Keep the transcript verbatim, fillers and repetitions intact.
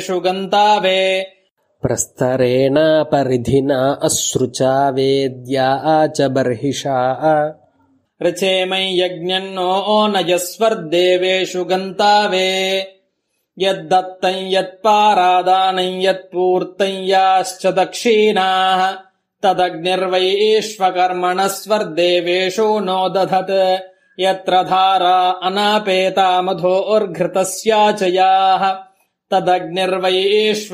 गन्तावे प्रस्तरेण परिधिना अश्रुचा वेद्या च बर्हिषा ऋचेमै यज्ञन्नो नयस्वर्देवेषु गन्तावे यद्दत्तं यत्पारादानं यत्पूर्तं याश्च दक्षिणाः तदग्निर्वैश्वकर्मणः स्वर्देवेषु नो दधत् यत्र धारा अनापेता मधोर्घृतस्याचयाः तदग्निर्वैश्व